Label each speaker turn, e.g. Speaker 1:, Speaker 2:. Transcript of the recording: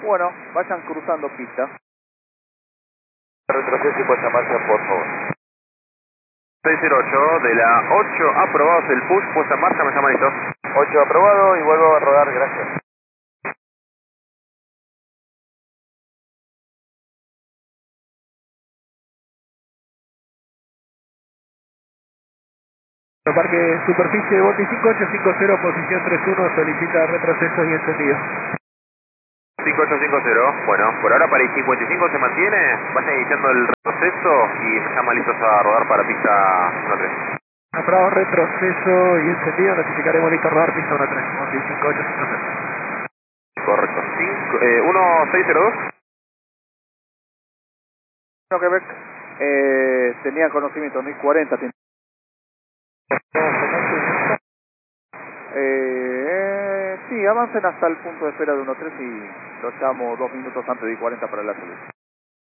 Speaker 1: Bueno, vayan cruzando pista.
Speaker 2: Retroceso y puesta en marcha, por favor.
Speaker 3: 608, de la 8 aprobados el push, puesta en marcha, me llama listo.
Speaker 2: 8 aprobado y vuelvo a rodar, gracias.
Speaker 4: Parque superficie Bondi 5850, posición 31, solicita retroceso y encendido.
Speaker 3: 5850, bueno, por ahora para el 55 se mantiene, vayan iniciando el retroceso y me llaman listos a rodar para pista 13.
Speaker 4: Aprobado retroceso y encendido, notificaremos listo a rodar pista 13, Bondi 5850.
Speaker 3: Correcto, 1602.
Speaker 1: No, Quebec, tenía conocimiento, 1040. Sí, avancen hasta el punto de espera de 13 y lo llamo 2 minutos antes de 40 para la salida.